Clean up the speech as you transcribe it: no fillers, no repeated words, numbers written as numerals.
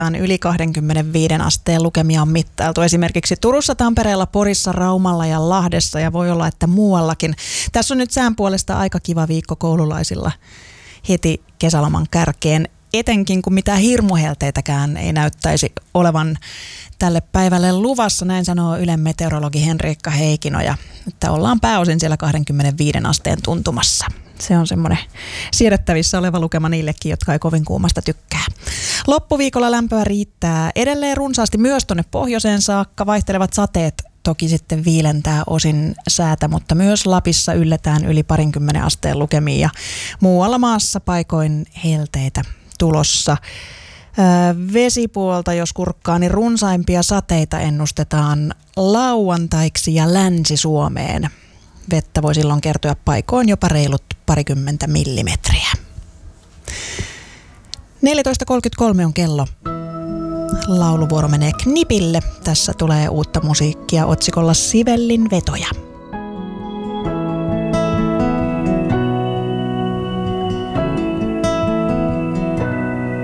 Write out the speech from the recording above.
yli 25 asteen lukemia on mittailtu. Esimerkiksi Turussa, Tampereella, Porissa, Raumalla ja Lahdessa ja voi olla, että muuallakin. Tässä on nyt sään puolesta aika kiva viikko koululaisilla heti kesäloman kärkeen. Etenkin kun mitään hirmuhelteitäkään ei näyttäisi olevan tälle päivälle luvassa, näin sanoo Ylen meteorologi Henriikka Heikkinoja, että ollaan pääosin siellä 25 asteen tuntumassa. Se on semmoinen siedettävissä oleva lukema niillekin, jotka ei kovin kuumasta tykkää. Loppuviikolla lämpöä riittää edelleen runsaasti myös tuonne pohjoiseen saakka. Vaihtelevat sateet toki sitten viilentää osin säätä, mutta myös Lapissa ylletään yli 20 asteen lukemiin ja muualla maassa paikoin helteitä tulossa. Vesipuolta, jos kurkkaa, niin runsaimpia sateita ennustetaan lauantaiksi ja Länsi-Suomeen. Vettä voi silloin kertyä paikoin jopa reilut 20 millimetriä. 14.33 on kello. Lauluvuoro menee Knipille. Tässä tulee uutta musiikkia otsikolla Sivellin vetoja.